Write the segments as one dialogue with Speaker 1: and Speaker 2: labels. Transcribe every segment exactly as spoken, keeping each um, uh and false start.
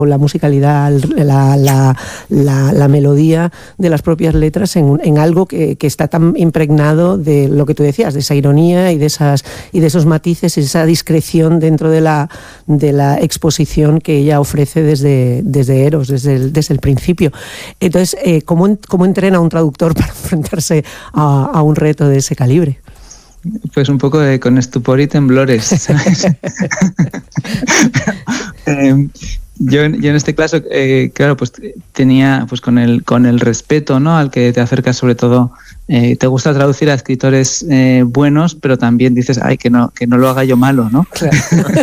Speaker 1: la musicalidad, la, la, la, la melodía de las propias letras en, en algo que, que está tan impregnado de lo que tú decías, de esa ironía y de esas y de esos matices y esa discreción dentro de la, de la exposición que ella ofrece desde, desde Eros, desde el, desde el principio. Entonces, eh, ¿cómo, ¿cómo entrena un traductor para enfrentarse a, a un reto de ese calibre?
Speaker 2: Pues un poco de, con estupor y temblores, ¿sabes? eh, yo, yo en este caso, eh, claro, pues tenía, pues con el con el respeto, ¿no?, al que te acercas, sobre todo, eh, te gusta traducir a escritores eh, buenos, pero también dices, ay, que no que no lo haga yo malo, ¿no? Claro.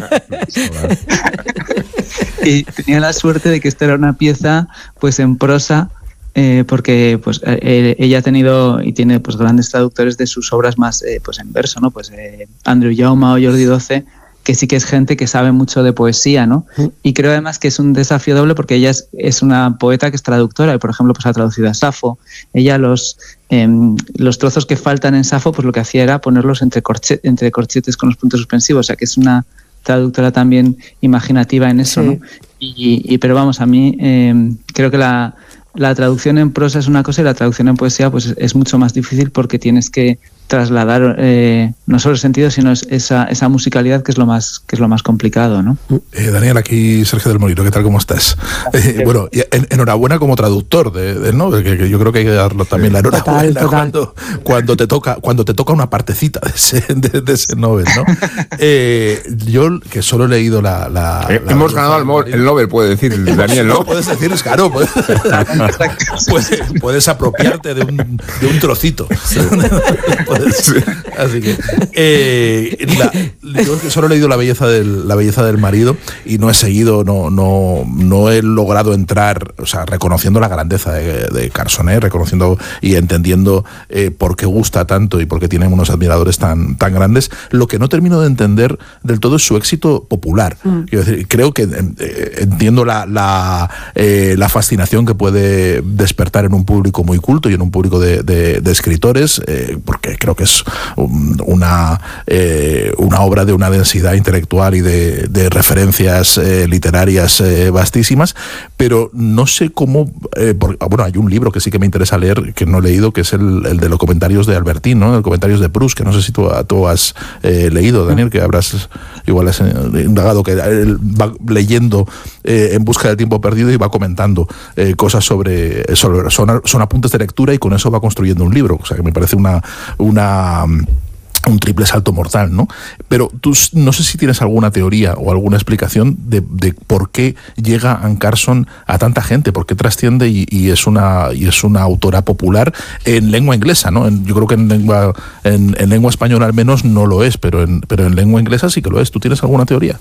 Speaker 2: Y tenía la suerte de que esta era una pieza, pues en prosa. Eh, porque pues eh, ella ha tenido y tiene pues grandes traductores de sus obras más eh, pues en verso, ¿no? Pues eh, Andrew Jaume o Jordi Doce, que sí que es gente que sabe mucho de poesía, ¿no? Y creo además que es un desafío doble porque ella es, es una poeta que es traductora y, por ejemplo, pues ha traducido a Safo. Ella los eh, los trozos que faltan en Safo, pues lo que hacía era ponerlos entre, corche, entre corchetes con los puntos suspensivos, o sea que es una traductora también imaginativa en eso, sí, ¿no? Y, y pero vamos, a mí eh, creo que la La traducción en prosa es una cosa y la traducción en poesía pues es mucho más difícil porque tienes que trasladar eh, no solo el sentido, sino esa, esa musicalidad que es lo más que es lo más complicado, ¿no?
Speaker 3: Eh, Daniel, aquí Sergio del Molino, ¿qué tal? ¿Cómo estás? Eh, bueno, en, enhorabuena como traductor, de, de, ¿no? Que, que yo creo que hay que darlo también la enhorabuena total, total. Cuando, cuando te toca cuando te toca una partecita de ese, de, de ese Nobel, ¿no? Eh, yo, que solo he leído la... la,
Speaker 4: eh,
Speaker 3: la
Speaker 4: hemos ganado el, Mo, el Nobel, puede decir Daniel, ¿no?
Speaker 3: No, puedes decir, es claro, puedes, puedes, puedes apropiarte de un, de un trocito. Sí. Sí. Así que eh, la, yo solo he leído la belleza del la belleza del marido y no he seguido, no no no he logrado entrar, o sea, reconociendo la grandeza de, de Carsonet, reconociendo y entendiendo eh, por qué gusta tanto y por qué tiene unos admiradores tan tan grandes. Lo que no termino de entender del todo es su éxito popular. Mm. Quiero decir, creo que eh, entiendo la la, eh, la fascinación que puede despertar en un público muy culto y en un público de, de, de escritores, eh, porque creo que es una, eh, una obra de una densidad intelectual y de, de referencias eh, literarias eh, vastísimas, pero no sé cómo, eh, por, bueno, hay un libro que sí que me interesa leer, que no he leído, que es el, el de los comentarios de Albertín, ¿no? El comentarios de Proust, que no sé si tú, tú has eh, leído, Daniel, que habrás igual has indagado, que él va leyendo eh, en busca del tiempo perdido y va comentando eh, cosas sobre, sobre son, son apuntes de lectura y con eso va construyendo un libro, o sea que me parece una una un triple salto mortal, ¿no? Pero tú no sé si tienes alguna teoría o alguna explicación de, de por qué llega Anne Carson a tanta gente, por qué trasciende y, y es una y es una autora popular en lengua inglesa, ¿no? En, yo creo que en lengua en, en lengua española al menos no lo es, pero en pero en lengua inglesa sí que lo es. ¿Tú tienes alguna teoría?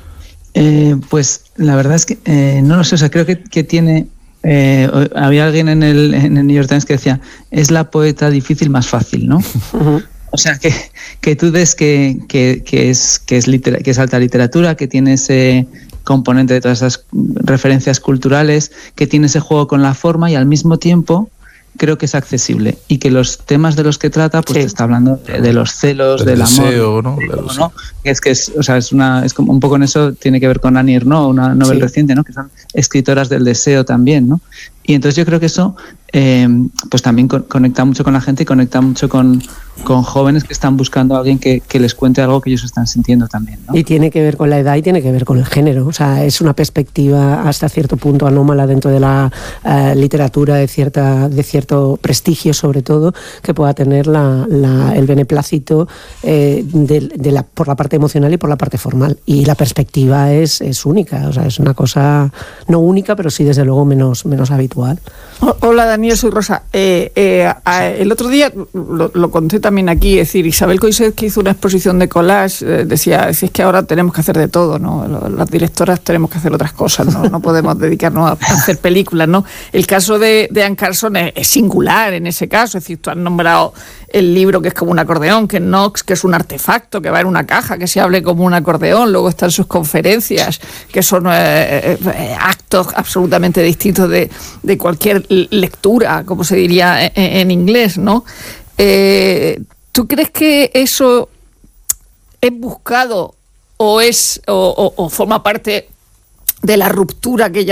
Speaker 2: Eh, pues la verdad es que eh, no lo sé, o sea, creo que, que tiene Eh, había alguien en el, en el New York Times que decía, es la poeta difícil más fácil, ¿no? Uh-huh. O sea, que, que tú ves que, que, que, es, que, es litera, que es alta literatura, que tiene ese componente de todas esas referencias culturales, que tiene ese juego con la forma y al mismo tiempo creo que es accesible y que los temas de los que trata, pues sí, está hablando de, de los celos, del, del
Speaker 3: deseo,
Speaker 2: amor,
Speaker 3: ¿no?
Speaker 2: Deseo, ¿no? Es que es, o sea, es una, es como un poco en eso tiene que ver con Annie Ernaux, una novela sí. reciente, ¿no? Que son escritoras del deseo también, ¿no? Y entonces yo creo que eso eh, pues también con, conecta mucho con la gente y conecta mucho con, con jóvenes que están buscando a alguien que, que les cuente algo que ellos están sintiendo también, ¿no?
Speaker 1: Y tiene que ver con la edad y tiene que ver con el género. O sea, es una perspectiva hasta cierto punto anómala dentro de la uh, literatura de cierta de cierto prestigio, sobre todo, que pueda tener la, la, el beneplácito eh, de, de la, por la parte emocional y por la parte formal. Y la perspectiva es, es única. O sea, es una cosa no única, pero sí desde luego menos, menos habitual.
Speaker 5: Hola Daniel, soy Rosa. Eh, eh, el otro día lo, lo conté también aquí, es decir, Isabel Coixet, que hizo una exposición de collage, eh, decía, si es que ahora tenemos que hacer de todo, ¿no? Las directoras tenemos que hacer otras cosas, no, no podemos dedicarnos a hacer películas, ¿no? El caso de, de Anne Carson es, es singular en ese caso, es decir, tú has nombrado el libro que es como un acordeón, que es Knox, que es un artefacto, que va en una caja, que se hable como un acordeón, luego están sus conferencias, que son eh, eh, actos absolutamente distintos de, de cualquier lectura, como se diría en, en inglés, ¿no? Eh, ¿Tú crees que eso es buscado o es o, o, o forma parte de la ruptura que ella